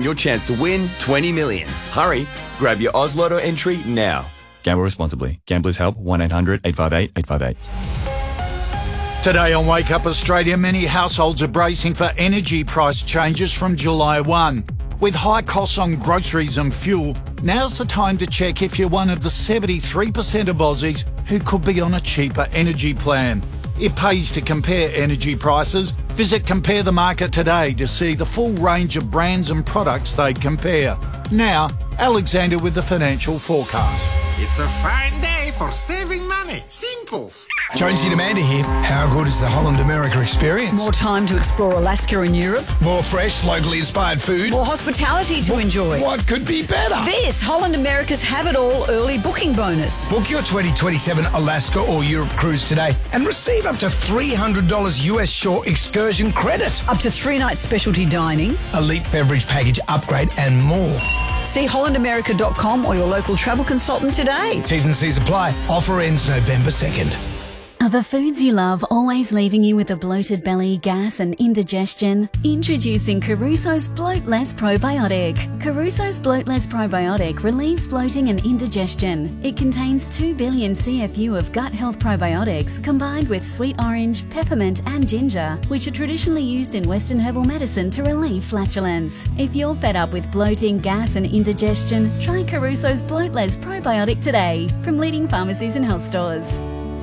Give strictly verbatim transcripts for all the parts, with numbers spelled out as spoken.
your chance to win twenty million. Hurry, grab your Oz Lotto entry now. Gamble responsibly. Gamblers Help, one eight hundred eight five eight eight five eight. Today on Wake Up Australia, many households are bracing for energy price changes from July first. With high costs on groceries and fuel, now's the time to check if you're one of the seventy-three percent of Aussies who could be on a cheaper energy plan. It pays to compare energy prices. Visit Compare the Market today to see the full range of brands and products they compare. Now, Alexander with the financial forecast. It's a fine day for saving money. Simples. Jonesy and Amanda here. How good is the Holland America experience? More time to explore Alaska and Europe. More fresh, locally inspired food. More hospitality to what, enjoy. What could be better? This Holland America's Have It All early booking bonus. Book your twenty twenty-seven Alaska or Europe cruise today and receive up to three hundred dollars U S shore excursion credit. Up to three nights specialty dining. Elite beverage package upgrade and more. See holland america dot com or your local travel consultant today. T's and C's apply. Offer ends November second. Are the foods you love always leaving you with a bloated belly, gas and indigestion? Introducing Caruso's Bloat Less Probiotic. Caruso's Bloat Less Probiotic relieves bloating and indigestion. It contains two billion C F U of gut health probiotics combined with sweet orange, peppermint and ginger, which are traditionally used in Western herbal medicine to relieve flatulence. If you're fed up with bloating, gas and indigestion, try Caruso's Bloat Less Probiotic today from leading pharmacies and health stores.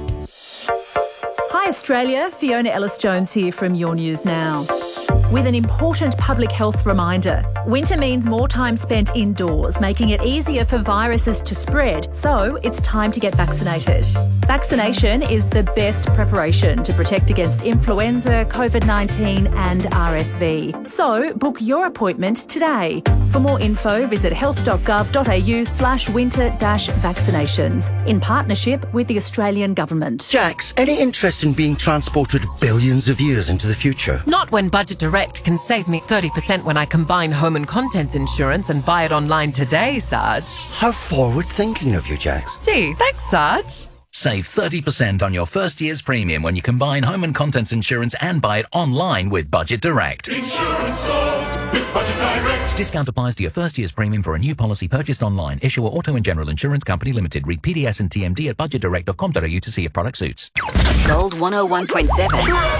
Hi Australia, Fiona Ellis-Jones here from Your News Now. With an important public health reminder. Winter means more time spent indoors, making it easier for viruses to spread, so it's time to get vaccinated. Vaccination is the best preparation to protect against influenza, COVID nineteen and R S V. So book your appointment today. For more info, visit health dot gov dot a u slash winter dash vaccinations in partnership with the Australian Government. Jax, any interest in being transported billions of years into the future? Not when Budget Direct can save me thirty percent when I combine home and contents insurance and buy it online today, Sarge. How forward-thinking of you, Jax. Gee, thanks, Sarge. Save thirty percent on your first year's premium when you combine home and contents insurance and buy it online with Budget Direct. Insurance solved with Budget Direct. Discount applies to your first year's premium for a new policy purchased online. Issuer Auto and General Insurance Company Limited. Read P D S and T M D at budget direct dot com dot a u to see if product suits. Gold one oh one point seven.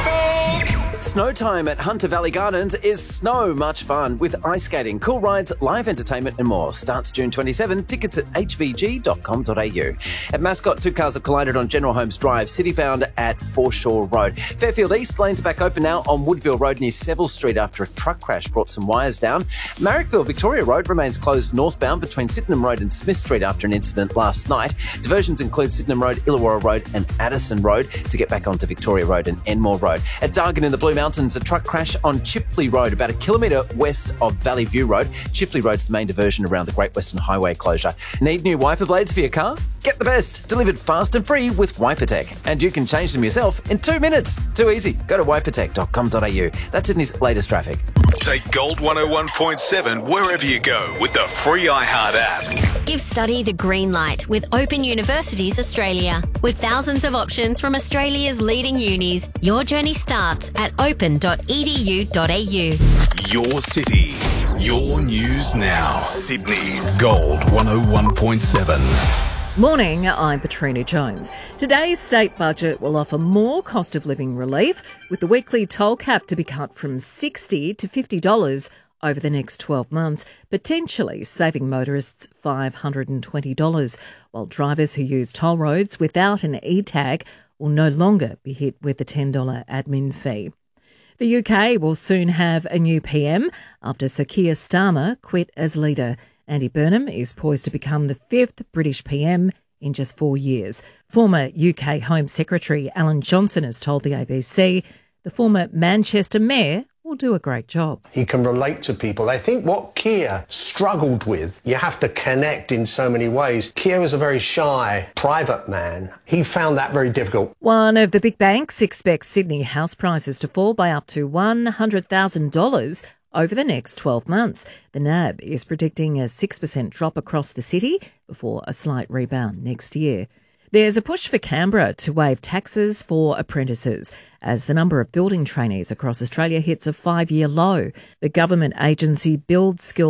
Snow time at Hunter Valley Gardens is snow much fun with ice skating, cool rides, live entertainment and more. Starts June twenty-seventh. Tickets at h v g dot com dot a u. At Mascot, two cars have collided on General Holmes Drive, citybound at Foreshore Road. Fairfield East lanes are back open now on Woodville Road near Seville Street after a truck crash brought some wires down. Marrickville Victoria Road remains closed northbound between Sydenham Road and Smith Street after an incident last night. Diversions include Sydenham Road, Illawarra Road and Addison Road to get back onto Victoria Road and Enmore Road. At Dargan in the Blue Mountains, a truck crash on Chifley Road, about a kilometre west of Valley View Road. Chifley Road's the main diversion around the Great Western Highway closure. Need new wiper blades for your car? Get the best, delivered fast and free with WiperTech. And you can change them yourself in two minutes. Too easy. Go to wiper tech dot com dot a u. That's Sydney's latest traffic. Take Gold one oh one point seven wherever you go with the free iHeart app. Give study the green light with Open Universities Australia. With thousands of options from Australia's leading unis, your journey starts at open dot e d u dot a u. Your city, your news now. Sydney's Gold one oh one point seven. Morning, I'm Patrina Jones. Today's state budget will offer more cost of living relief, with the weekly toll cap to be cut from sixty dollars to fifty dollars over the next twelve months, potentially saving motorists five hundred twenty dollars, while drivers who use toll roads without an e-tag will no longer be hit with the ten dollars admin fee. The U K will soon have a new P M after Sir Keir Starmer quit as leader. Andy Burnham is poised to become the fifth British P M in just four years. Former U K Home Secretary Alan Johnson has told the A B C the former Manchester mayor will do a great job. He can relate to people. I think what Keir struggled with, you have to connect in so many ways. Keir is a very shy, private man. He found that very difficult. One of the big banks expects Sydney house prices to fall by up to one hundred thousand dollars over the next twelve months. The N A B is predicting a six percent drop across the city before a slight rebound next year. There's a push for Canberra to waive taxes for apprentices as the number of building trainees across Australia hits a five-year low. The government agency Build Skills